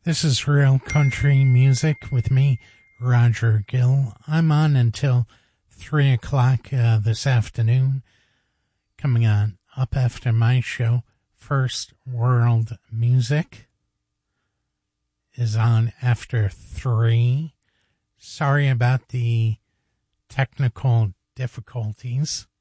This is Real Country Music with me, Roger Gill. I'm on until 3 o'clock this afternoon. Coming on up after my show, First World Music is on after 3. Sorry about the technical difficulties.